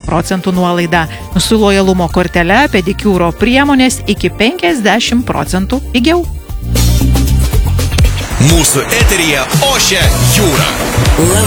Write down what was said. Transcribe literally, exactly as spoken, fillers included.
procentų nuolaida. Su lojalumo kortele pedikiūro priemonės iki penkiasdešimt procentų pigiau. Mūsų eteryje ošia jūra.